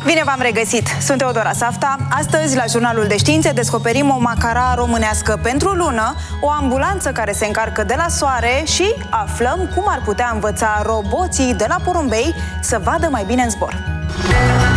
Bine v-am regăsit! Sunt Teodora Safta. Astăzi, la Jurnalul de Științe, descoperim o macara românească pentru lună, o ambulanță care se încarcă de la soare și aflăm cum ar putea învăța roboții de la porumbei să vadă mai bine în zbor.